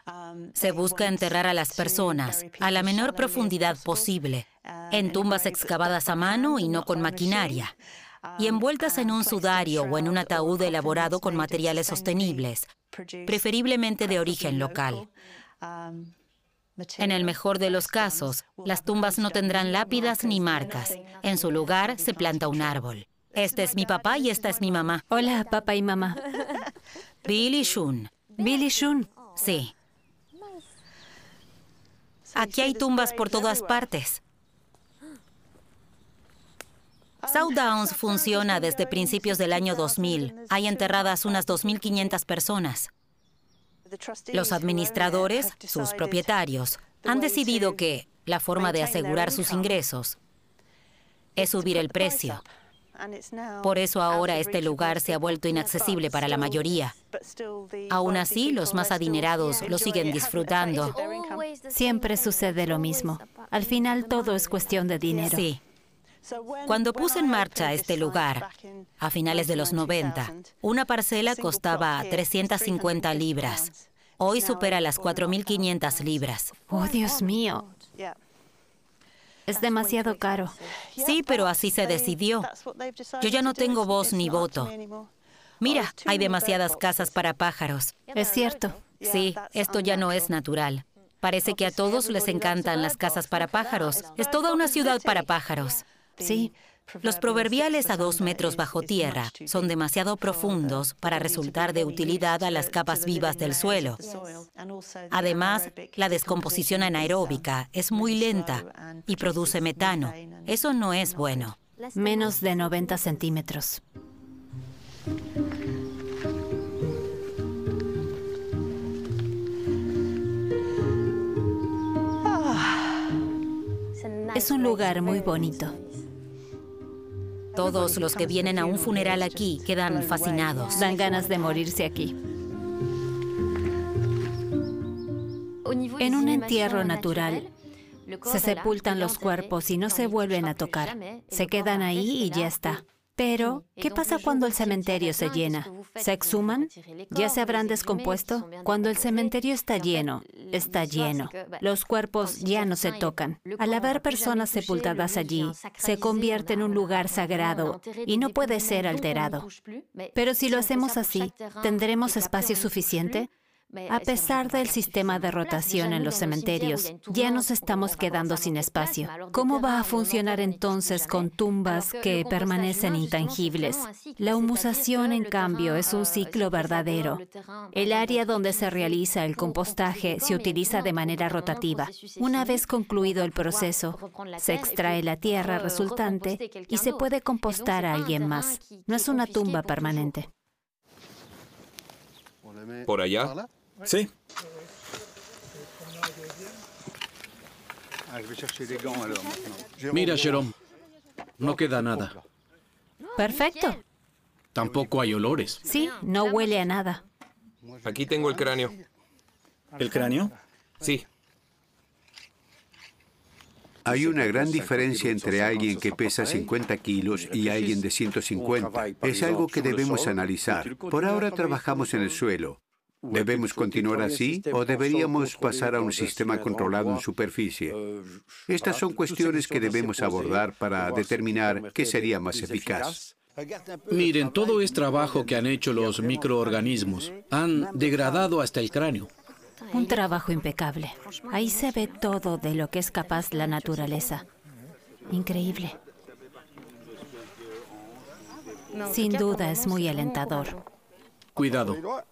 Se busca enterrar a las personas a la menor profundidad posible, en tumbas excavadas a mano y no con maquinaria, y envueltas en un sudario o en un ataúd elaborado con materiales sostenibles, preferiblemente de origen local. En el mejor de los casos, las tumbas no tendrán lápidas ni marcas. En su lugar se planta un árbol. Este es mi papá y esta es mi mamá. Hola, papá y mamá. Bill y Shun. Bill y Shun. Sí. Aquí hay tumbas por todas partes. South Downs funciona desde principios del año 2000. Hay enterradas unas 2.500 personas. Los administradores, sus propietarios, han decidido que la forma de asegurar sus ingresos es subir el precio. Por eso ahora este lugar se ha vuelto inaccesible para la mayoría. Aún así, los más adinerados lo siguen disfrutando. Siempre sucede lo mismo. Al final todo es cuestión de dinero. Sí. Cuando puse en marcha este lugar, a finales de los 90, una parcela costaba 350 libras. Hoy supera las 4.500 libras. ¡Oh, Dios mío! Es demasiado caro. Sí, pero así se decidió. Yo ya no tengo voz ni voto. Mira, hay demasiadas casas para pájaros. Es cierto. Sí, esto ya no es natural. Parece que a todos les encantan las casas para pájaros. Es toda una ciudad para pájaros. Sí. Los proverbiales a 2 metros bajo tierra son demasiado profundos para resultar de utilidad a las capas vivas del suelo. Además, la descomposición anaeróbica es muy lenta y produce metano. Eso no es bueno. Menos de 90 centímetros. Es un lugar muy bonito. Todos los que vienen a un funeral aquí quedan fascinados. Dan ganas de morirse aquí. En un entierro natural, se sepultan los cuerpos y no se vuelven a tocar. Se quedan ahí y ya está. Pero, ¿qué pasa cuando el cementerio se llena? ¿Se exhuman? ¿Ya se habrán descompuesto? Cuando el cementerio está lleno, los cuerpos ya no se tocan. Al haber personas sepultadas allí, se convierte en un lugar sagrado y no puede ser alterado. Pero si lo hacemos así, ¿tendremos espacio suficiente? A pesar del sistema de rotación en los cementerios, ya nos estamos quedando sin espacio. ¿Cómo va a funcionar entonces con tumbas que permanecen intangibles? La humusación, en cambio, es un ciclo verdadero. El área donde se realiza el compostaje se utiliza de manera rotativa. Una vez concluido el proceso, se extrae la tierra resultante y se puede compostar a alguien más. No es una tumba permanente. ¿Por allá? Sí. Mira, Jerome, no queda nada. Perfecto. Tampoco hay olores. Sí, no huele a nada. Aquí tengo el cráneo. ¿El cráneo? Sí. Hay una gran diferencia entre alguien que pesa 50 kilos y alguien de 150. Es algo que debemos analizar. Por ahora trabajamos en el suelo. ¿Debemos continuar así o deberíamos pasar a un sistema controlado en superficie? Estas son cuestiones que debemos abordar para determinar qué sería más eficaz. Miren, todo es trabajo que han hecho los microorganismos. Han degradado hasta el cráneo. Un trabajo impecable. Ahí se ve todo de lo que es capaz la naturaleza. Increíble. Sin duda es muy alentador. Cuidado.